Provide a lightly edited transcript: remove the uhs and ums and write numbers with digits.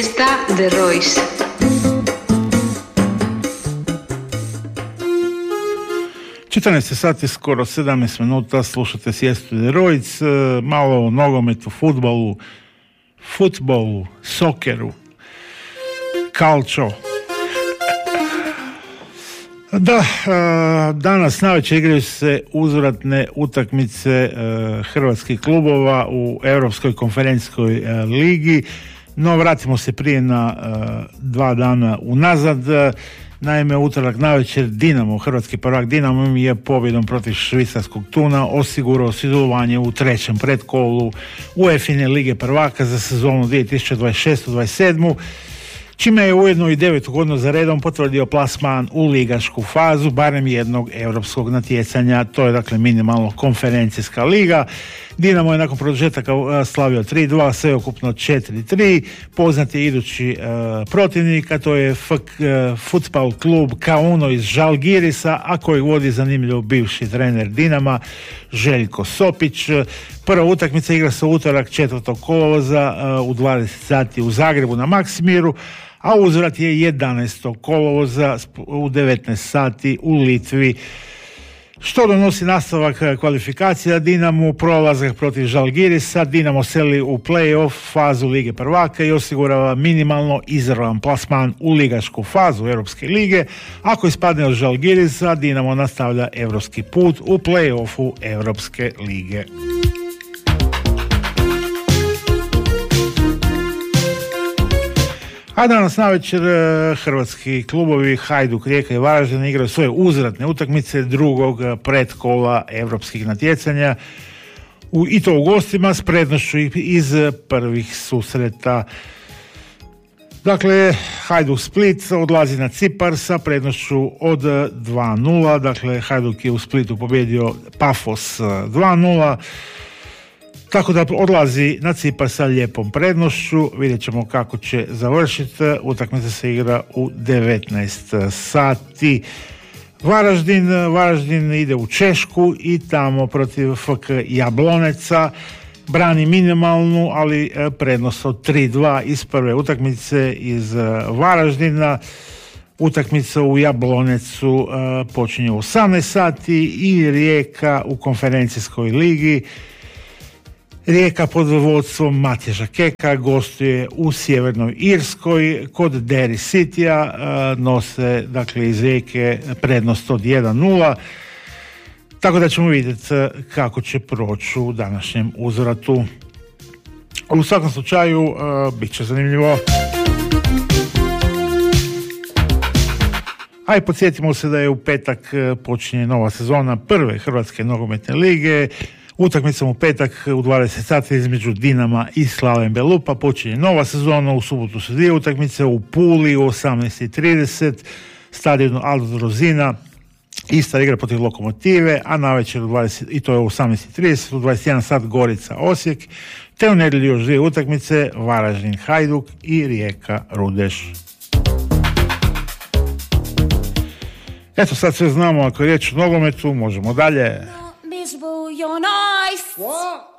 Siesta de Royce. Četrnaest sati, skoro 17 minuta, slušate Siestu de Royce, malo o nogometu, futbolu, sokeru, calcio. Da, danas navečer igraju se uzvratne utakmice hrvatskih klubova u Europskoj konferencijskoj ligi, no vratimo se prije na 2 dana unazad. Naime, utorak navečer hrvatski prvak Dinamo je pobjedom protiv švicarskog Tuna osigurao sudjelovanje u 3. pretkolu UEFA lige prvaka za sezonu 2026-27, čime je ujedno i 9. godinu za redom potvrdio plasman u ligašku fazu barem jednog europskog natjecanja. To je dakle minimalno konferencijska liga. Dinamo je nakon produžetaka slavio 3-2, sveukupno 4-3. Poznat je idući protivnik, a to je Futbol klub Kauno iz Žalgirisa, a koji vodi zanimljivo bivši trener Dinama Željko Sopić. Prva utakmica igra se utorak 4. kolovoza u 20 sati u Zagrebu na Maksimiru, a uzvrat je 11. kolovoza u 19 sati u Litvi. Što donosi nastavak kvalifikacija Dinamu, prolazak protiv Žalgirisa. Dinamo seli u play-off fazu Lige prvaka i osigurava minimalno izravan plasman u ligašku fazu Europske lige. Ako ispadne od Žalgirisa, Dinamo nastavlja europski put u play-offu Europske lige. A danas navečer hrvatski klubovi Hajduk, Rijeka i Varaždin igraju svoje uzvratne utakmice drugog pretkola europskih natjecanja i to u gostima s prednošću iz prvih susreta. Dakle, Hajduk Split odlazi na Cipar sa prednošću od 2-0. Dakle, Hajduk je u Splitu pobjedio Pafos 2-0. Tako da odlazi na Cipar sa lijepom prednošću. Vidjet ćemo kako će završiti. Utakmica se igra u 19 sati. Varaždin ide u Češku i tamo protiv FK Jabloneca brani minimalnu, ali prednost od 3-2 iz prve utakmice iz Varaždina. Utakmica u Jablonecu počinje u 18 sati i Rijeka u konferencijskoj ligi. Rijeka pod vodstvom Matjaža Keka gostuje u Sjevernoj Irskoj kod Derry Citya, nose dakle iz Rijeke prednost od 1-0, tako da ćemo vidjeti kako će proći u današnjem uzvratu. U svakom slučaju bit će zanimljivo. A i podsjetimo se da je u petak počinje nova sezona prve Hrvatske nogometne lige. Utakmicom u petak u 20 sati između Dinama i Slaven Belupa počinje nova sezona. U subotu su 2 utakmice u Puli u 18:30, stadionu Aldo Rozina. Istra igra protiv Lokomotive, a navečer u 20, i to je u 18:30, u 21 sat Gorica Osijek, te u nedjelju još 2 utakmice, Varaždin Hajduk i Rijeka Rudeš. Eto, sad sve znamo, ako je riječ o nogometu, možemo dalje. Your knife. What?